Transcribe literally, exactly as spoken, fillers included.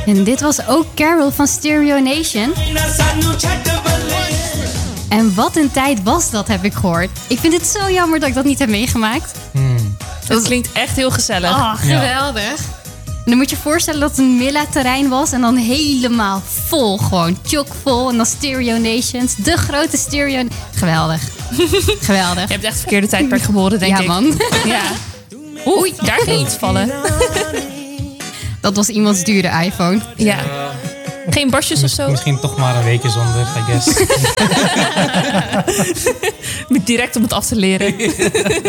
En dit was ook Carol van Stereo Nation. En wat een tijd was dat, heb ik gehoord. Ik vind het zo jammer dat ik dat niet heb meegemaakt. Hmm. Dat klinkt echt heel gezellig. Oh, geweldig. Ja. En dan moet je je voorstellen dat het een Milla-terrein was. En dan helemaal vol gewoon. Chockvol. En dan Stereo Nations. De grote stereo... Geweldig. Geweldig. Je hebt echt verkeerde tijdperk geboren, denk ja, ik. Man. Ja, Oei, daar ging iets vallen. Dat was iemands dure iPhone. Ja. Geen barstjes Mis, of zo? Misschien toch maar een weekje zonder, I guess. Direct om het af te leren.